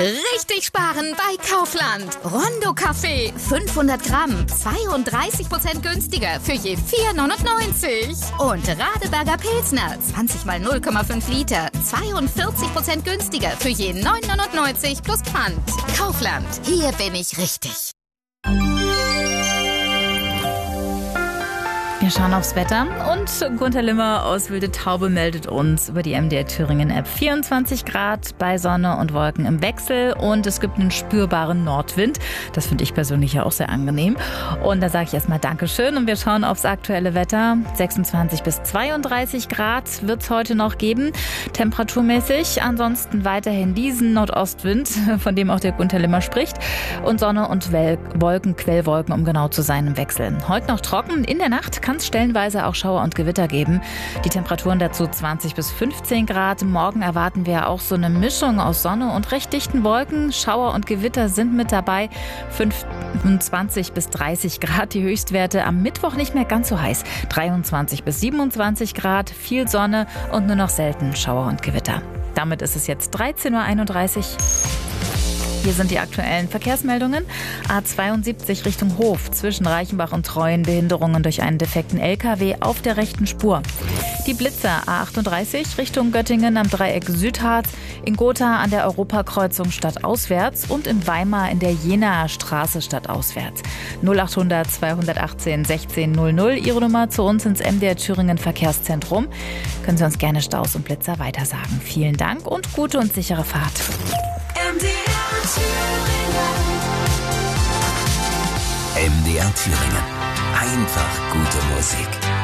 Richtig sparen bei Kaufland. Rondo Kaffee, 500 Gramm, 32% günstiger für je 4,99. Und Radeberger Pilsner, 20 mal 0,5 Liter, 42% günstiger für je 9,99 plus Pfand. Kaufland, hier bin ich richtig. Wir schauen aufs Wetter und Gunther Limmer aus Wilde Taube meldet uns über die MDR Thüringen App 24 Grad bei Sonne und Wolken im Wechsel und es gibt einen spürbaren Nordwind. Das finde ich persönlich ja auch sehr angenehm. Und da sage ich erstmal Dankeschön und wir schauen aufs aktuelle Wetter. 26 bis 32 Grad wird es heute noch geben, temperaturmäßig. Ansonsten weiterhin diesen Nordostwind, von dem auch der Gunther Limmer spricht. Und Sonne und Wolken, Quellwolken, um genau zu sein, im Wechsel. Heute noch trocken, in der Nacht kann es stellenweise auch Schauer und Gewitter geben. Die Temperaturen dazu 20 bis 15 Grad. Morgen erwarten wir auch so eine Mischung aus Sonne und recht dichten Wolken. Schauer und Gewitter sind mit dabei. 25 bis 30 Grad die Höchstwerte. Am Mittwoch nicht mehr ganz so heiß. 23 bis 27 Grad, viel Sonne und nur noch selten Schauer und Gewitter. Damit ist es jetzt 13.31 Uhr. Hier sind die aktuellen Verkehrsmeldungen. A72 Richtung Hof, zwischen Reichenbach und Treuen, Behinderungen durch einen defekten LKW auf der rechten Spur. Die Blitzer A38 Richtung Göttingen am Dreieck Südharz, in Gotha an der Europakreuzung stadtauswärts und in Weimar in der Jenaer Straße stadtauswärts. 0800 218 1600, Ihre Nummer zu uns ins MDR Thüringen Verkehrszentrum. Können Sie uns gerne Staus und Blitzer weitersagen. Vielen Dank und gute und sichere Fahrt. MDR Thüringen. Einfach gute Musik.